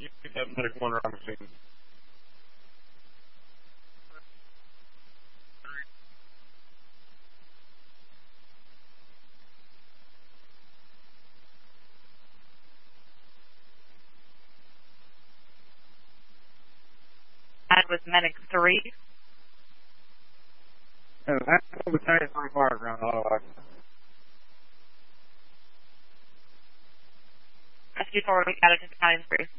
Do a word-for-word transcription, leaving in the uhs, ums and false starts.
You get that medic one around the scene. That was medic three. Oh, that's the tank three fire ground auto action. Rescue four, we got it to Battalion three.